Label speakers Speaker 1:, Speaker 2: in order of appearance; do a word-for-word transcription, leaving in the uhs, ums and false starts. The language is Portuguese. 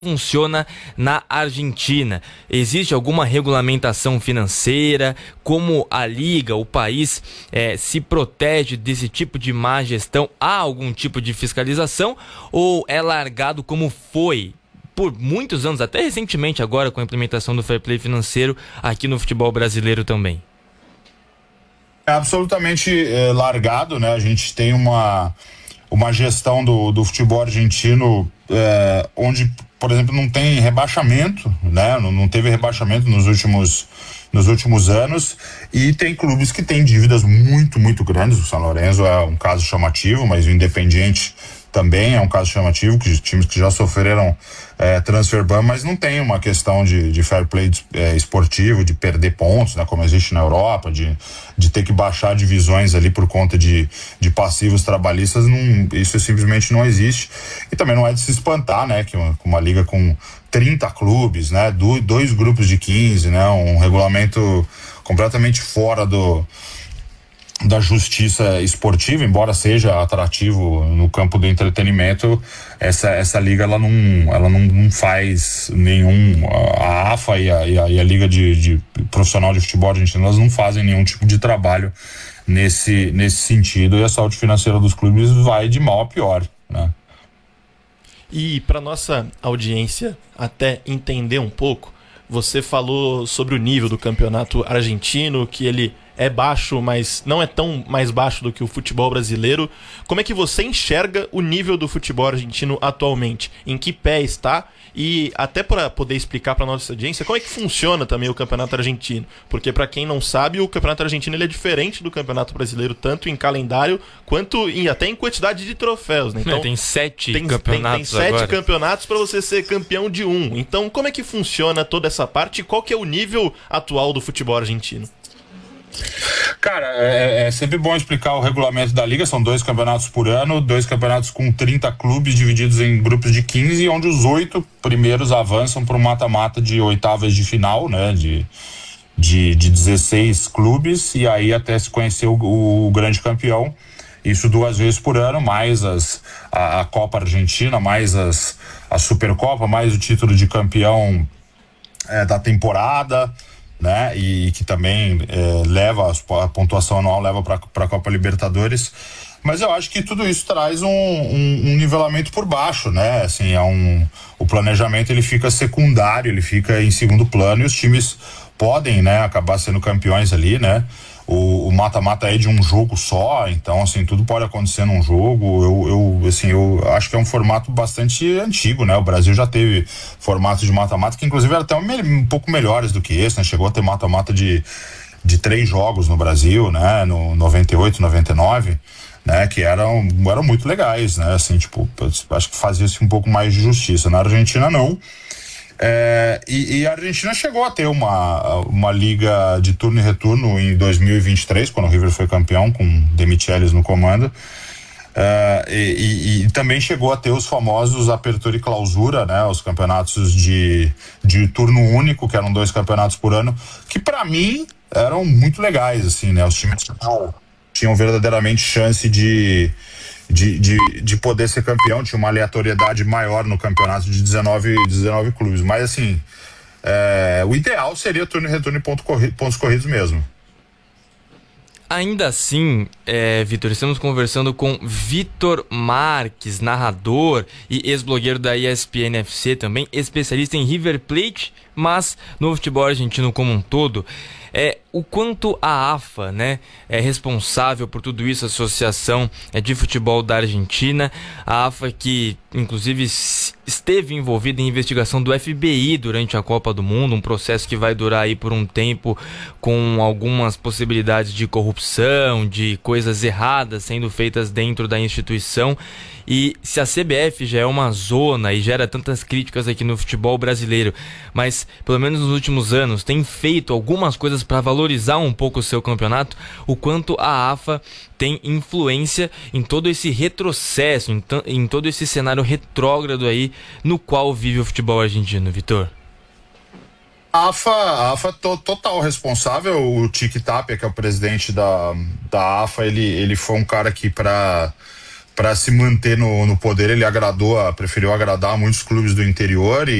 Speaker 1: funciona na Argentina? Existe alguma regulamentação financeira? Como a liga, o país eh, se protege desse tipo de má gestão? Há algum tipo de fiscalização ou é largado como foi por muitos anos, até recentemente agora com a implementação do fair play financeiro aqui no futebol brasileiro também?
Speaker 2: É absolutamente é, largado, né? A gente tem uma, uma gestão do, do futebol argentino é, onde, por exemplo, não tem rebaixamento, né? Não, não teve rebaixamento nos últimos, nos últimos anos, e tem clubes que têm dívidas muito, muito grandes. O São Lourenço é um caso chamativo, mas o Independiente também é um caso chamativo, que times que já sofreram é, transfer ban, mas não tem uma questão de, de fair play é, esportivo, de perder pontos, né, como existe na Europa, de, de ter que baixar divisões ali por conta de, de passivos trabalhistas. Não, isso simplesmente não existe. E também não é de se espantar, né, que uma, uma liga com trinta clubes, né, do, dois grupos de quinze, né, um regulamento completamente fora do da justiça esportiva, embora seja atrativo no campo do entretenimento. Essa, essa liga ela não, ela não, não faz nenhum, a AFA e a, e a, e a Liga de, de Profissional de Futebol Argentino, elas não fazem nenhum tipo de trabalho nesse, nesse sentido, e a saúde financeira dos clubes vai de mal a pior, né?
Speaker 3: E para nossa audiência até entender um pouco, você falou sobre o nível do campeonato argentino, que ele é baixo, mas não é tão mais baixo do que o futebol brasileiro. Como é que você enxerga o nível do futebol argentino atualmente? Em que pé está? E até para poder explicar para nossa audiência, como é que funciona também o campeonato argentino? Porque para quem não sabe, o campeonato argentino ele é diferente do campeonato brasileiro, tanto em calendário quanto em, até em quantidade de troféus, né? Então,
Speaker 1: é, tem sete
Speaker 3: tem,
Speaker 1: campeonatos
Speaker 3: tem, tem sete
Speaker 1: agora.
Speaker 3: campeonatos para você ser campeão de um. Então, como é que funciona toda essa parte e qual que é o nível atual do futebol argentino?
Speaker 2: Cara, é, é sempre bom explicar o regulamento da liga. São dois campeonatos por ano, dois campeonatos com trinta clubes divididos em grupos de quinze, onde os oito primeiros avançam para o mata-mata de oitavas de final, né, de, de, de dezesseis clubes, e aí até se conhecer o, o, o grande campeão. Isso duas vezes por ano, mais as, a, a Copa Argentina, mais as, a Supercopa, mais o título de campeão é, da temporada, né, e que também é, leva a pontuação anual, leva para a Copa Libertadores. Mas eu acho que tudo isso traz um, um, um nivelamento por baixo, né? Assim, é um, o planejamento ele fica secundário, ele fica em segundo plano, e os times podem, né, acabar sendo campeões ali, né? O, o mata-mata é de um jogo só, então assim, tudo pode acontecer num jogo. Eu, eu, assim, eu acho que é um formato bastante antigo, né? O Brasil já teve formatos de mata-mata que inclusive eram até um, um pouco melhores do que esse, né? Chegou a ter mata-mata de, de três jogos no Brasil, né? No noventa e oito, noventa e nove, né? Que eram, eram muito legais, né? Assim, tipo, acho que fazia-se um pouco mais de justiça. Na Argentina, não. É, e, e a Argentina chegou a ter uma, uma liga de turno e retorno em dois mil e vinte e três, quando o River foi campeão, com De Michelis no comando. É, e, e, e também chegou a ter os famosos Apertura e Clausura, né, os campeonatos de, de turno único, que eram dois campeonatos por ano, que para mim eram muito legais, assim, né? Os times tinham verdadeiramente chance de De, de, de poder ser campeão, tinha uma aleatoriedade maior no campeonato de dezenove, dezenove clubes, mas assim, é, o ideal seria turno e retorno e ponto corri, pontos corridos mesmo.
Speaker 1: Ainda assim, é, Vitor, estamos conversando com Vitor Marques, narrador e ex-blogueiro da E S P N F C também, especialista em River Plate, mas no futebol argentino como um todo. É, o quanto a AFA, né, é responsável por tudo isso, a Associação de Futebol da Argentina, a AFA que inclusive esteve envolvida em investigação do F B I durante a Copa do Mundo, um processo que vai durar aí por um tempo, com algumas possibilidades de corrupção, de coisas erradas sendo feitas dentro da instituição. E se a C B F já é uma zona e gera tantas críticas aqui no futebol brasileiro, mas pelo menos nos últimos anos tem feito algumas coisas para valorizar um pouco o seu campeonato, o quanto a AFA tem influência em todo esse retrocesso, em, em todo esse cenário retrógrado aí no qual vive o futebol argentino, Vitor?
Speaker 2: A AFA, a AFA to, total responsável. O Tiki Tapia, que é o presidente da, da AFA, ele, ele foi um cara que para para se manter no, no poder, ele agradou, preferiu agradar muitos clubes do interior e